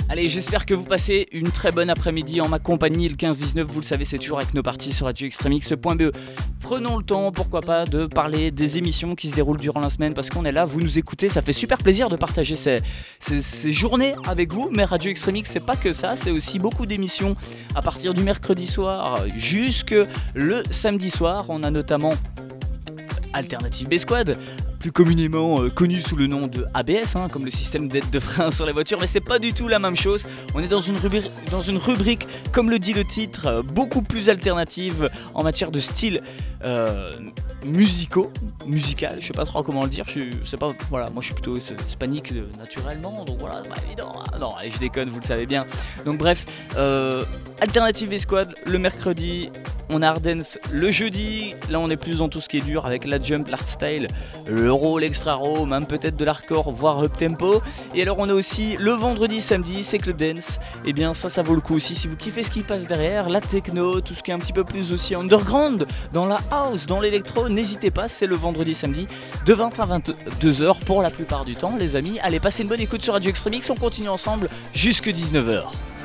Allez, j'espère que vous passez une très bonne après-midi en ma compagnie. Le 15-19, vous le savez, c'est toujours avec nos parties sur radioextremix.be. Prenons le temps, pourquoi pas, de parler des émissions qui se déroulent durant la semaine parce qu'on est là, vous nous écoutez, ça fait super plaisir de partager ces journées avec vous. Mais Radio Extremix, c'est pas que ça, c'est aussi beaucoup d'émissions à partir du mercredi soir jusque le samedi soir. On a notamment Alternative B-Squad, plus communément connu sous le nom de ABS, comme le système d'aide de frein sur les voitures, mais c'est pas du tout la même chose. On est dans une rubrique, comme le dit le titre, beaucoup plus alternative en matière de style musical, je sais pas trop comment le dire, moi je suis plutôt hispanique naturellement, donc voilà, c'est pas évident. Non, allez, je déconne, vous le savez bien. Donc bref, Alternative B-Squad le mercredi. On a Ardence le jeudi, là on est plus dans tout ce qui est dur avec la jump, l'hardstyle, le raw, l'extra raw, même peut-être de l'hardcore, voire up tempo. Et alors on a aussi le vendredi, samedi, c'est Club Dance. Et bien ça vaut le coup aussi si vous kiffez ce qui passe derrière, la techno, tout ce qui est un petit peu plus aussi underground, dans la house, dans l'électro, n'hésitez pas, c'est le vendredi, samedi, de 20 à 22h pour la plupart du temps les amis. Allez, passez une bonne écoute sur Radio Extremix, on continue ensemble jusque 19h.